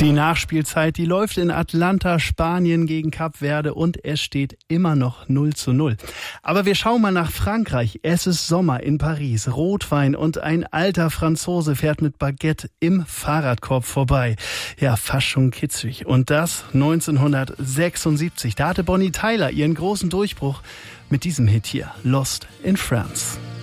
Die Nachspielzeit, die läuft in Atlanta, Spanien gegen Kap Verde und es steht immer noch 0:0. Aber wir schauen mal nach Frankreich. Es ist Sommer in Paris, Rotwein und ein alter Franzose fährt mit Baguette im Fahrradkorb vorbei. Ja, fast schon kitzig. Und das 1976. Da hatte Bonnie Tyler ihren großen Durchbruch mit diesem Hit hier, Lost in France.